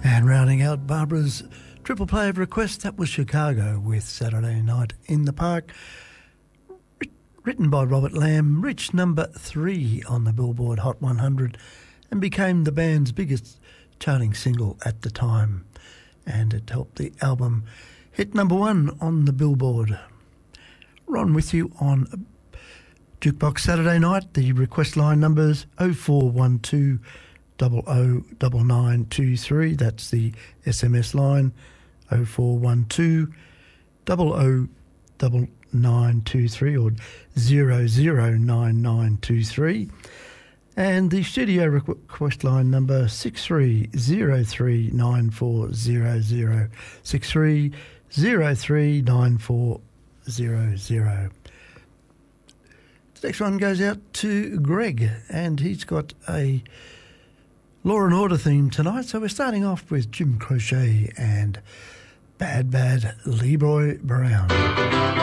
And rounding out Barbara's triple play of requests, that was Chicago with Saturday Night in the Park. Written by Robert Lamb, reached number 3 on the Billboard Hot 100 and became the band's biggest charting single at the time. And it helped the album hit number 1 on the Billboard. Ron with you on Jukebox Saturday Night. The request line numbers 0412 009923. That's the SMS line 0412 009923 or 009923. And the studio request line number 63039400 63039400. The next one goes out to Greg, and he's got a Law and Order theme tonight, so we're starting off with Jim Croce and Bad Bad Leroy Brown.